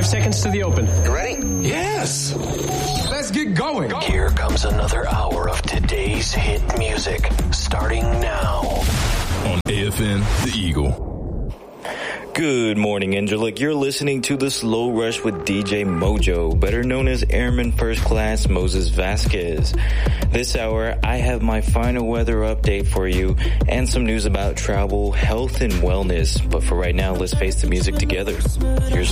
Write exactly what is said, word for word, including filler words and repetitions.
Five seconds to the open. You ready? Yes. Let's get going. Here comes another hour of today's hit music, starting now on A F N The Eagle. Good morning, Angelic. You're listening to The Slow Rush with D J Mojo, better known as Airman First Class Moses Vasquez. This hour, I have my final weather update for you and some news about travel, health, and wellness. But for right now, let's face the music together. Here's